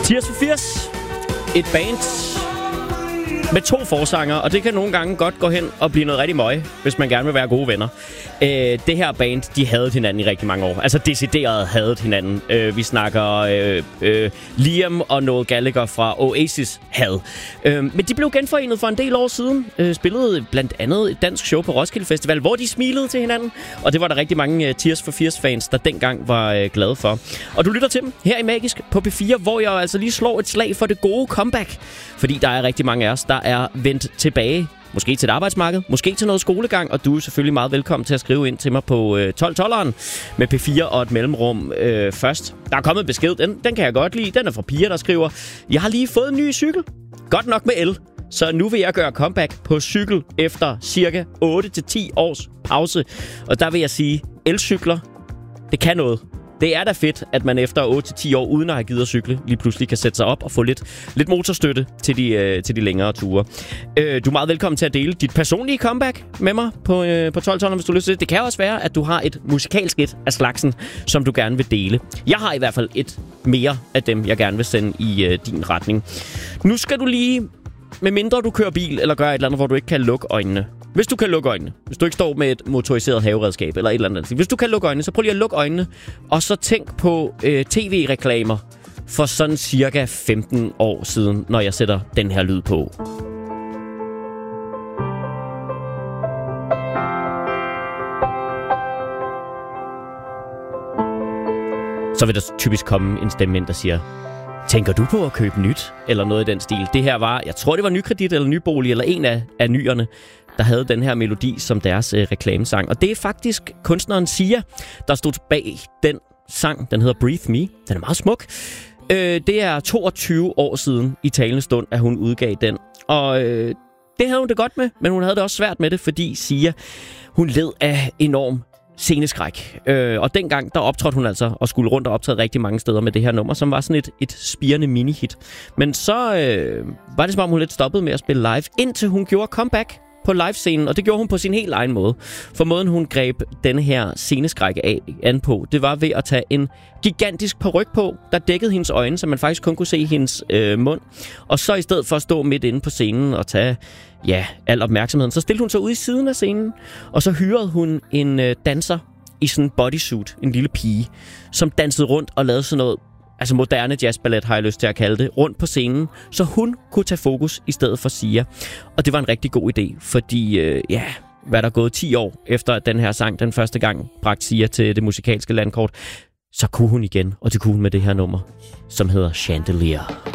Tears for Fears. Et band med 2 forsanger, og det kan nogle gange godt gå hen og blive noget rigtig møg, hvis man gerne vil være gode venner. Det her band, de havde hinanden i rigtig mange år. Altså decideret havde hinanden. Vi snakker Liam og Noel Gallagher fra Oasis havde. Men de blev genforenet for en del år siden. Spillede blandt andet et dansk show på Roskilde Festival, hvor de smilede til hinanden. Og det var der rigtig mange Tears for Fears-fans, der dengang var glade for. Og du lytter til dem her i Magisk på P4, hvor jeg altså lige slår et slag for det gode comeback. Fordi der er rigtig mange af os, der er vendt tilbage. Måske til et arbejdsmarked, måske til noget skolegang, og du er selvfølgelig meget velkommen til at skrive ind til mig på 1212'eren med P4 og et mellemrum først. Der er kommet en besked, den kan jeg godt lide. Den er fra Pia, der skriver: Jeg har lige fået en ny cykel. Godt nok med el. Så nu vil jeg gøre comeback på cykel efter cirka 8-10 års pause. Og der vil jeg sige, elcykler, det kan noget. Det er da fedt, at man efter 8-10 år, uden at have givet at cykle, lige pludselig kan sætte sig op og få lidt motorstøtte til de længere ture. Du er meget velkommen til at dele dit personlige comeback med mig på 12-12, hvis du har lyst til det. Det kan også være, at du har et musikalsk et af slagsen, som du gerne vil dele. Jeg har i hvert fald et mere af dem, jeg gerne vil sende i din retning. Nu skal du lige, medmindre du kører bil eller gør et eller andet, hvor du ikke kan lukke øjnene. Hvis du kan lukke øjnene, hvis du ikke står med et motoriseret haveredskab eller et eller andet. Hvis du kan lukke øjnene, så prøv lige at lukke øjnene. Og så tænk på tv-reklamer for sådan cirka 15 år siden, når jeg sætter den her lyd på. Så vil der typisk komme en stemme ind, der siger: Tænker du på at købe nyt? Eller noget i den stil. Det her var, jeg tror det var Nykredit eller Nybolig, eller en af nyerne, der havde den her melodi som deres reklamesang. Og det er faktisk kunstneren Sia, der stod bag den sang. Den hedder Breathe Me. Den er meget smuk. Det er 22 år siden i talende stund, at hun udgav den. Og det havde hun det godt med, men hun havde det også svært med det, fordi Sia, hun led af enorm sceneskræk. Og dengang, der optrådte hun altså og skulle rundt og optræde rigtig mange steder med det her nummer, som var sådan et spirende mini-hit. Men så var det som om, hun lidt stoppede med at spille live, indtil hun gjorde comeback på livescenen, og det gjorde hun på sin helt egen måde. For måden, hun greb denne her sceneskræk an på, det var ved at tage en gigantisk paryk på, der dækkede hendes øjne, så man faktisk kun kunne se hendes mund. Og så i stedet for at stå midt inde på scenen og tage al opmærksomheden, så stillede hun sig ud i siden af scenen, og så hyrede hun en danser i sådan en bodysuit, en lille pige, som dansede rundt og lavede sådan noget, altså moderne jazzballet har jeg lyst til at kalde det, rundt på scenen, så hun kunne tage fokus i stedet for Sia. Og det var en rigtig god idé, fordi hvad der er gået 10 år efter at den her sang den første gang bragte Sia til det musikalske landkort, så kunne hun igen, og det kunne hun med det her nummer, som hedder Chandelier.